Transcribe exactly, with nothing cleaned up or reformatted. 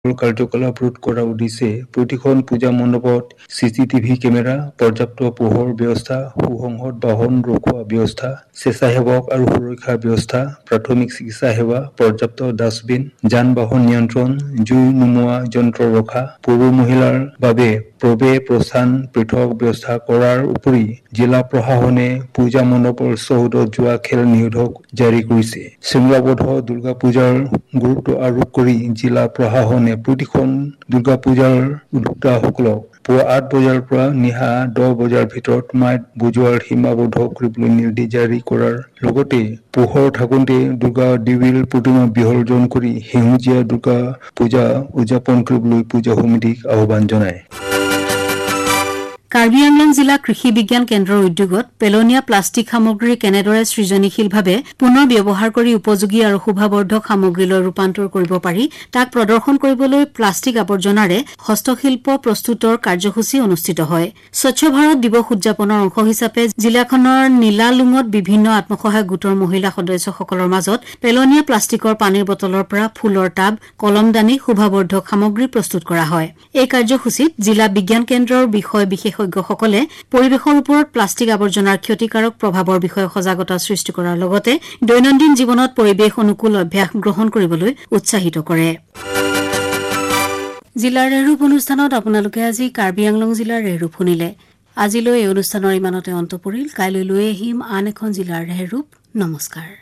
কাৰ্যকলাপ ৰোধ কৰাৰ উদ্দেশ্যে প্ৰতিখন পূজা মণ্ডপত চিচিটিভি কেমেৰা, পৰ্যাপ্ত পোহৰ ব্যৱস্থা, সুসংহত বাহন ৰখোৱা ব্যৱস্থা, স্বেচ্ছাসেৱক আৰু সুৰক্ষাৰ ব্যৱস্থা, প্ৰাথমিক চিকিৎসা সেৱা, পৰ্যাপ্ত ডাষ্টবিন, যান-বাহন নিয়ন্ত্ৰণ, জুই নুমুৱা যন্ত্ৰ ৰখা, পৌৰ মহিলাৰ বাবে প্ৰৱেশ প্ৰস্থান পৃথক ব্যৱস্থা কৰাৰ উপৰি জিলা প্ৰশাসনে পূজা মণ্ডপৰ চৌহদত যোৱা খেল নিষেধক জাৰি কৰিছে। শৃংখলাবদ্ধ দুৰ্গা পূজাৰ গুৰুত্ব আৰোপ কৰি জিলা প্ৰশাসনে প্ৰতিখন দুৰ্গা পূজাৰ উদ্যোক্তাসকলক পুৱা আঠ বজাৰ পৰা নিশা দহ বজাৰ ভিতৰত মাইক বজোৱাৰ সীমাবদ্ধ কৰিবলৈ নিৰ্দেশ জাৰি কৰাৰ লগতে পোহৰ থাকোঁতে দুৰ্গা দেৱীৰ প্ৰতিমা বিসৰ্জন কৰি সেউজীয়া দুৰ্গা পূজা উদযাপন কৰিবলৈ পূজা সমিতিক আহ্বান জনায়। কাৰ্বি আংলং জিলা কৃষি বিজ্ঞান কেন্দ্ৰৰ উদ্যোগত পেলনীয়া প্লাষ্টিক সামগ্ৰী কেনেদৰে সৃজনীশীলভাৱে পুনৰ ব্যৱহাৰ কৰি উপযোগী আৰু শোভাবৰ্ধক সামগ্ৰীলৈ ৰূপান্তৰ কৰিব পাৰি তাক প্ৰদৰ্শন কৰিবলৈ প্লাষ্টিক আৱৰ্জনাৰে হস্তশিল্প প্ৰস্তুতৰ কাৰ্যসূচী অনুষ্ঠিত হয়। স্বচ্ছ ভাৰত দিৱস উদযাপনৰ অংশ হিচাপে জিলাখনৰ নীলালুঙত বিভিন্ন আত্মসহায়ক গোটৰ মহিলা সদস্যসকলৰ মাজত পেলনীয়া প্লাষ্টিকৰ পানীৰ বটলৰ পৰা ফুলৰ টাব, কলমদানি, শোভাবৰ্ধক সামগ্ৰী প্ৰস্তুত কৰা হয়। এই কাৰ্যসূচীত জিলা বিজ্ঞান কেন্দ্ৰৰ বিষয় বিশেষ সকলে পৰিৱেশৰ ওপৰত প্লাষ্টিক আৱৰ্জনাৰ ক্ষতিকাৰক প্ৰভাৱৰ বিষয়ে সজাগতা সৃষ্টি কৰাৰ লগতে দৈনন্দিন জীৱনত পৰিৱেশ অনুকূল অভ্যাস গ্ৰহণ কৰিবলৈ উৎসাহিত কৰে। জিলাৰ ৰেহৰূপ অনুষ্ঠানত আপোনালোকে আজি কাৰ্বি আংলং জিলাৰ ৰেহৰূপ শুনিলে। আজিলৈ এই অনুষ্ঠানৰ ইমানতে অন্ত পৰিল। কাইলৈ লৈ আহিম আন এখন জিলাৰ ৰেহৰূপ। নমস্কাৰ।